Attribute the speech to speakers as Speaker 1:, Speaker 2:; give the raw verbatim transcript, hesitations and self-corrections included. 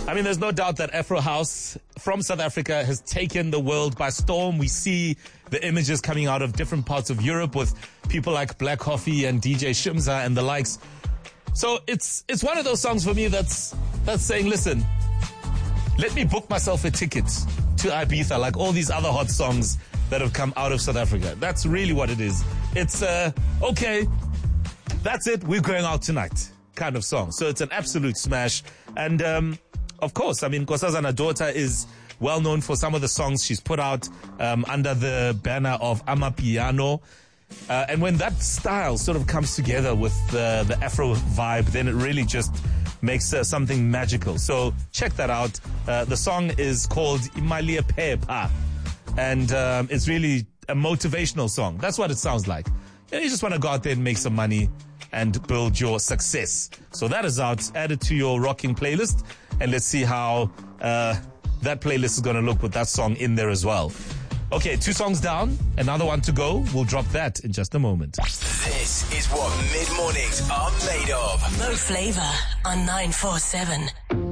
Speaker 1: I mean, there's no doubt that Afro House from South Africa has taken the world by storm. We see the images coming out of different parts of Europe with people like Black Coffee and D J Shimza and the likes. So it's it's one of those songs for me that's that's saying, listen, let me book myself a ticket to Ibiza like all these other hot songs that have come out of South Africa. That's really what it is. It's, uh, okay, that's it, we're going out tonight kind of song. So it's an absolute smash. And, um, of course, I mean, Nkosazana Daughter is well known for some of the songs she's put out um, under the banner of Amapiano. Uh, and when that style sort of comes together with uh, the Afro vibe, then it really just makes uh, something magical. So check that out. Uh, the song is called Imali Pepa, and um, it's really a motivational song. That's what it sounds like. You know, you just want to go out there and make some money and build your success. So that is out. Add it to your rocking playlist, and let's see how uh, that playlist is going to look with that song in there as well. Okay, two songs down, another one to go. We'll drop that in just a moment.
Speaker 2: This is what mid-mornings are made of.
Speaker 3: Mo Flava on nine four seven.